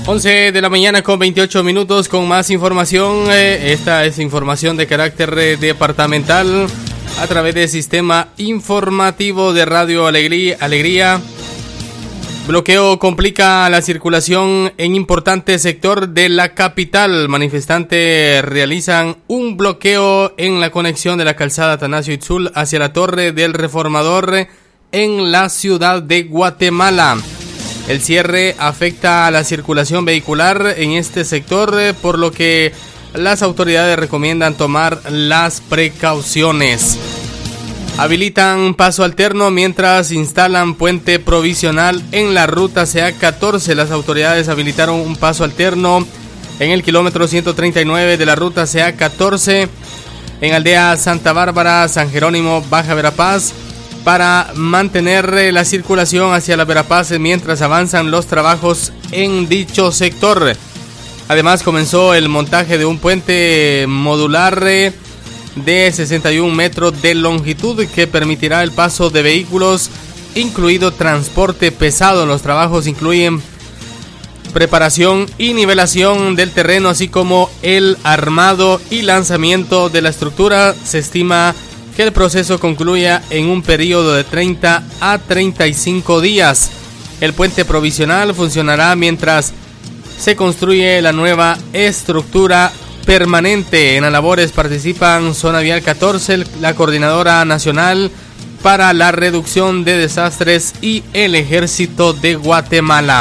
11 de la mañana con 28 minutos con más información. Esta es información de carácter departamental a través del sistema informativo de Radio Alegría. Bloqueo complica la circulación en importante sector de la capital. Manifestantes realizan un bloqueo en la conexión de la calzada Atanasio Itzul hacia la Torre del Reformador en la ciudad de Guatemala. El cierre afecta a la circulación vehicular en este sector, por lo que las autoridades recomiendan tomar las precauciones. Habilitan paso alterno mientras instalan puente provisional en la ruta CA14. Las autoridades habilitaron un paso alterno en el kilómetro 139 de la ruta CA14 en Aldea Santa Bárbara, San Jerónimo, Baja Verapaz, para mantener la circulación hacia la Verapaz mientras avanzan los trabajos en dicho sector. Además, comenzó el montaje de un puente modular de 61 metros de longitud que permitirá el paso de vehículos, incluido transporte pesado. Los trabajos incluyen preparación y nivelación del terreno, así como el armado y lanzamiento de la estructura. Se estima que el proceso concluya en un periodo de 30 a 35 días. El puente provisional funcionará mientras se construye la nueva estructura permanente. En las labores participan Zona Vial 14, la Coordinadora Nacional para la Reducción de Desastres y el Ejército de Guatemala.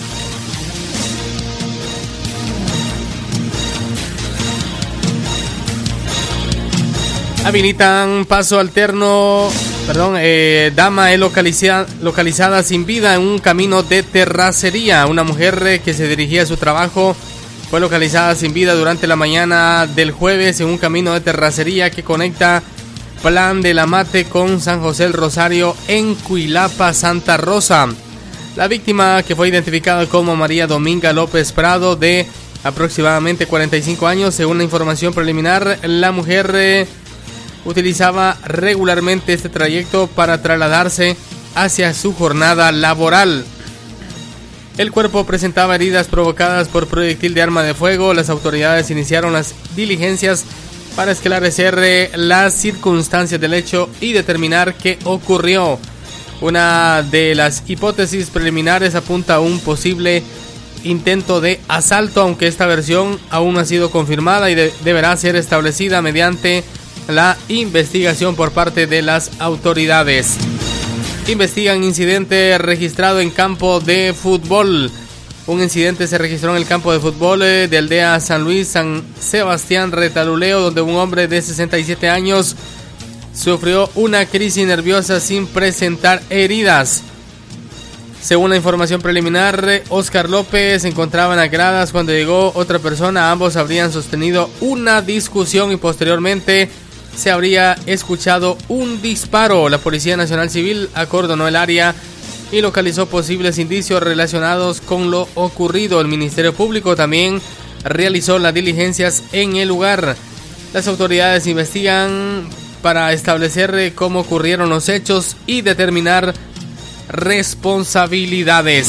Habilitan paso alterno, dama es localizada sin vida en un camino de terracería. Una mujer que se dirigía a su trabajo fue localizada sin vida durante la mañana del jueves en un camino de terracería que conecta Plan de la Mate con San José el Rosario en Cuilapa, Santa Rosa. La víctima, que fue identificada como María Dominga López Prado, de aproximadamente 45 años, según la información preliminar, la mujer utilizaba regularmente este trayecto para trasladarse hacia su jornada laboral. El cuerpo presentaba heridas provocadas por proyectil de arma de fuego. Las autoridades iniciaron las diligencias para esclarecer las circunstancias del hecho y determinar qué ocurrió. Una de las hipótesis preliminares apunta a un posible intento de asalto, aunque esta versión aún no ha sido confirmada y deberá ser establecida mediante la investigación por parte de las autoridades. Investigan incidente registrado en campo de fútbol. Un incidente se registró en el campo de fútbol de Aldea San Luis, San Sebastián Retaluleo, donde un hombre de 67 años sufrió una crisis nerviosa sin presentar heridas. Según la información preliminar, Oscar López se encontraba en las gradas cuando llegó otra persona. Ambos habrían sostenido una discusión y posteriormente se habría escuchado un disparo. La Policía Nacional Civil acordonó el área y localizó posibles indicios relacionados con lo ocurrido. El Ministerio Público también realizó las diligencias en el lugar. Las autoridades investigan para establecer cómo ocurrieron los hechos y determinar responsabilidades.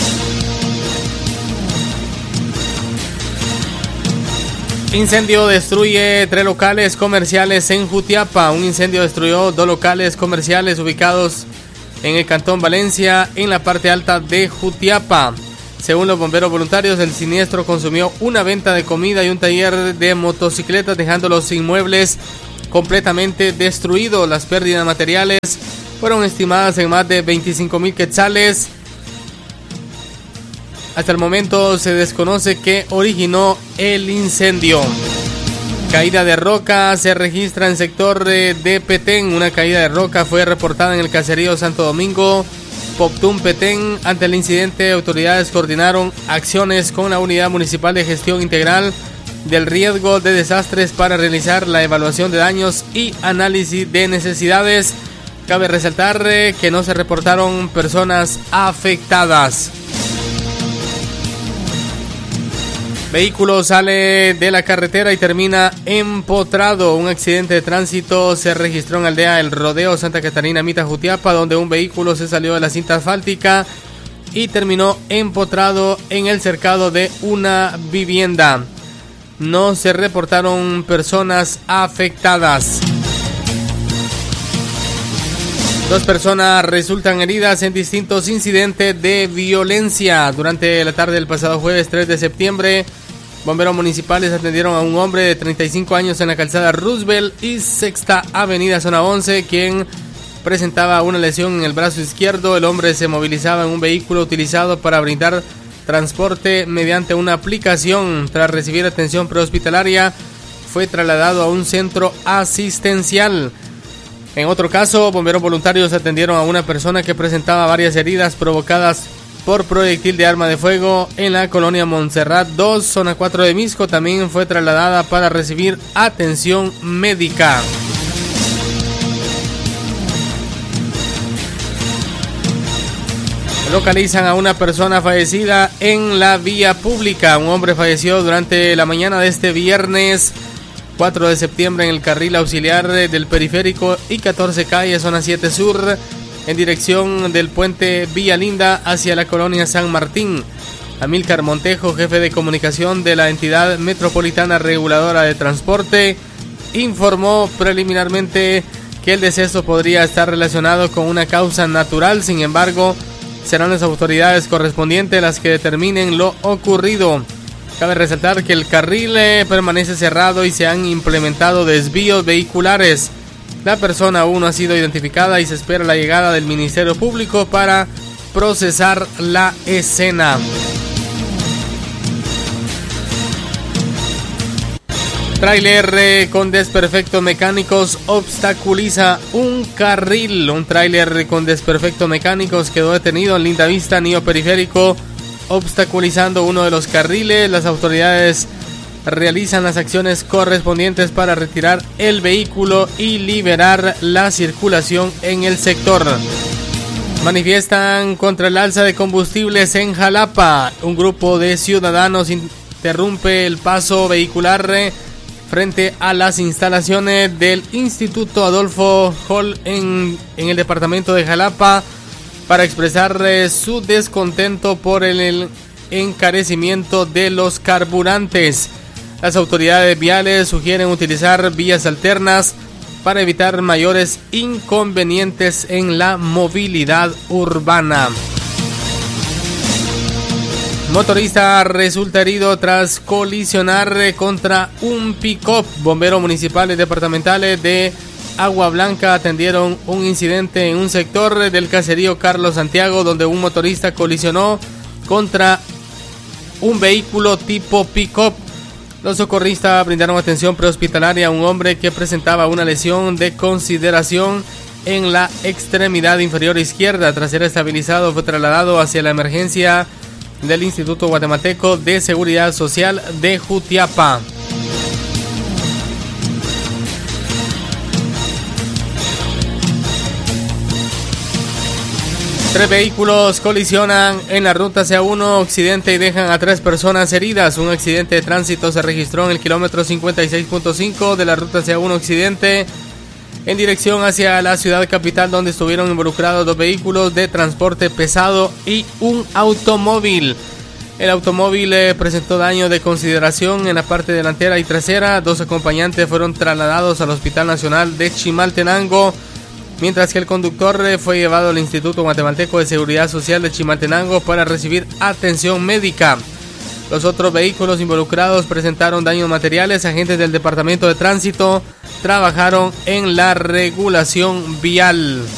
Incendio destruye 3 locales comerciales en Jutiapa. Un incendio destruyó 2 locales comerciales ubicados en el Cantón Valencia, en la parte alta de Jutiapa. Según los bomberos voluntarios, el siniestro consumió una venta de comida y un taller de motocicletas, dejando los inmuebles completamente destruidos. Las pérdidas materiales fueron estimadas en más de 25,000 quetzales. Hasta el momento se desconoce qué originó el incendio. Caída de roca se registra en sector de Petén. Una caída de roca fue reportada en el caserío Santo Domingo, Poptún, Petén. Ante el incidente, autoridades coordinaron acciones con la Unidad Municipal de Gestión Integral del Riesgo de Desastres para realizar la evaluación de daños y análisis de necesidades. Cabe resaltar que no se reportaron personas afectadas. Vehículo sale de la carretera y termina empotrado. Un accidente de tránsito se registró en Aldea El Rodeo, Santa Catarina, Mita, Jutiapa, donde un vehículo se salió de la cinta asfáltica y terminó empotrado en el cercado de una vivienda. No se reportaron personas afectadas. 2 personas resultan heridas en distintos incidentes de violencia. Durante la tarde del pasado jueves 3 de septiembre, bomberos municipales atendieron a un hombre de 35 años en la calzada Roosevelt y Sexta Avenida, zona 11, quien presentaba una lesión en el brazo izquierdo. El hombre se movilizaba en un vehículo utilizado para brindar transporte mediante una aplicación. Tras recibir atención prehospitalaria, fue trasladado a un centro asistencial. En otro caso, bomberos voluntarios atendieron a una persona que presentaba varias heridas provocadas por proyectil de arma de fuego en la colonia Montserrat 2, zona 4 de Misco. También fue trasladada para recibir atención médica. Localizan a una persona fallecida en la vía pública. Un hombre falleció durante la mañana de este viernes 4 de septiembre en el carril auxiliar del periférico I-14 calle, zona 7 sur, en dirección del puente Villa Linda hacia la colonia San Martín. Amílcar Montejo, jefe de comunicación de la entidad metropolitana reguladora de transporte, informó preliminarmente que el deceso podría estar relacionado con una causa natural. Sin embargo, serán las autoridades correspondientes las que determinen lo ocurrido. Cabe resaltar que el carril permanece cerrado y se han implementado desvíos vehiculares. La persona aún no ha sido identificada y se espera la llegada del Ministerio Público para procesar la escena. Tráiler con desperfectos mecánicos obstaculiza un carril. Un tráiler con desperfectos mecánicos quedó detenido en Linda Vista, Nío Periférico, obstaculizando uno de los carriles. Las autoridades realizan las acciones correspondientes para retirar el vehículo y liberar la circulación en el sector. Manifiestan contra el alza de combustibles en Jalapa. Un grupo de ciudadanos interrumpe el paso vehicular frente a las instalaciones del Instituto Adolfo Hall en el departamento de Jalapa para expresar su descontento por el encarecimiento de los carburantes. Las autoridades viales sugieren utilizar vías alternas para evitar mayores inconvenientes en la movilidad urbana. Motorista resulta herido tras colisionar contra un pick-up. Bomberos municipales departamentales de Agua Blanca atendieron un incidente en un sector del caserío Carlos Santiago, donde un motorista colisionó contra un vehículo tipo pick-up. Los socorristas brindaron atención prehospitalaria a un hombre que presentaba una lesión de consideración en la extremidad inferior izquierda. Tras ser estabilizado, fue trasladado hacia la emergencia del Instituto Guatemalteco de Seguridad Social de Jutiapa. Tres vehículos colisionan en la ruta CA1 Occidente y dejan a 3 personas heridas. Un accidente de tránsito se registró en el kilómetro 56.5 de la ruta CA1 Occidente en dirección hacia la ciudad capital, donde estuvieron involucrados 2 vehículos de transporte pesado y un automóvil. El automóvil presentó daño de consideración en la parte delantera y trasera. 2 acompañantes fueron trasladados al Hospital Nacional de Chimaltenango, mientras que el conductor fue llevado al Instituto Guatemalteco de Seguridad Social de Chimaltenango para recibir atención médica. Los otros vehículos involucrados presentaron daños materiales. Agentes del Departamento de Tránsito trabajaron en la regulación vial.